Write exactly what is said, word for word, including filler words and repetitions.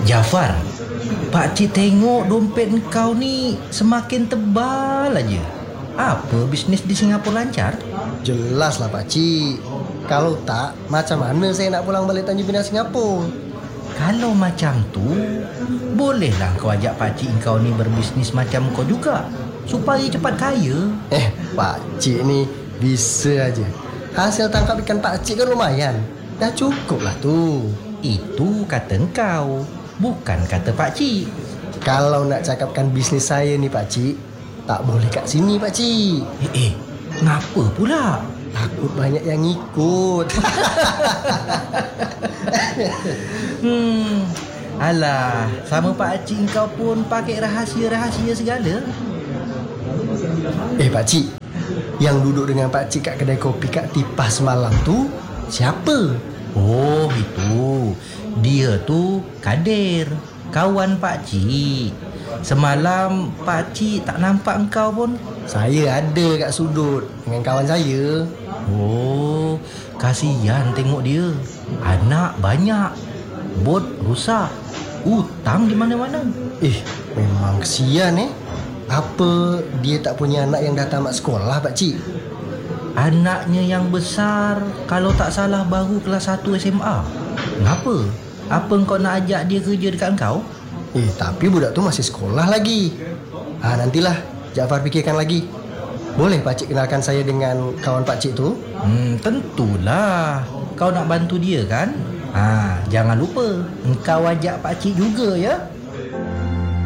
Jafar, pakcik tengok dompet kau ni semakin tebal aja. Apa bisnes di Singapura lancar? Jelas lah pakcik. Kalau tak, macam mana saya nak pulang balik Tanjung Pinang Singapura? Kalau macam tu, bolehlah kau ajak pakcik kau ni berbisnes macam kau juga, supaya cepat kaya. Eh, pakcik ni bisa aja. Hasil tangkap ikan pakcik kan lumayan. Dah cukup lah tu. Itu kata engkau, bukan kata pakcik. Kalau nak cakapkan bisnes saya ni pakcik, tak boleh kat sini pakcik. Eh, eh, ngapa pula? Takut banyak yang ikut. Hmm, alah, sama pakcik kau pun pakai rahsia-rahsia segala. Eh pakcik, yang duduk dengan pakcik kat kedai kopi kat Tipas semalam tu siapa? Oh, itu. Dia tu Kadir, kawan pakcik. Semalam pakcik tak nampak engkau pun. Saya ada kat sudut dengan kawan saya. Oh, kasihan tengok dia. Anak banyak, bot rusak, hutang di mana-mana. Eh, memang kesian eh. Apa dia tak punya anak yang dah tamat sekolah pakcik? Anaknya yang besar, kalau tak salah baru kelas satu S M A. Ngapa? Apa kau nak ajak dia kerja dekat kau? Eh, tapi budak tu masih sekolah lagi. Ah, nantilah Jafar fikirkan lagi. Boleh pakcik kenalkan saya dengan kawan pakcik tu? Hmm, tentulah. Kau nak bantu dia kan? Ha, jangan lupa engkau ajak pakcik juga ya.